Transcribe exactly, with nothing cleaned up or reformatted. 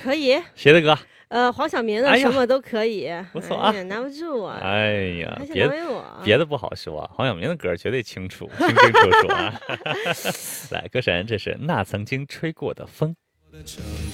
可以。 谁的歌？ 呃，黄晓明的哎呀什么都可以， 不错啊哎呀难不住我。 哎呀， 还想别难为我。 别的不好说，黄晓明的歌绝对清楚，清清楚楚啊。来，歌神，这是那曾经吹过的风。